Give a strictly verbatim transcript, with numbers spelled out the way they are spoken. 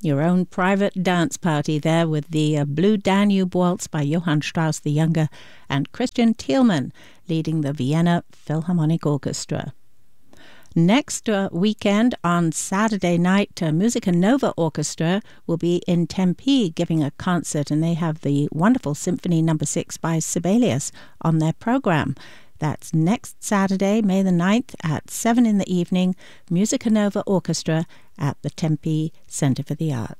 your own private dance party there with the uh, Blue Danube Waltz by Johann Strauss the Younger and Christian Thielmann leading the Vienna Philharmonic Orchestra. Next uh, weekend on Saturday night, uh, Musica Nova Orchestra will be in Tempe giving a concert, and they have the wonderful Symphony Number six by Sibelius on their program. That's next Saturday, May the ninth at seven in the evening, Musica Nova Orchestra at the Tempe Center for the Arts.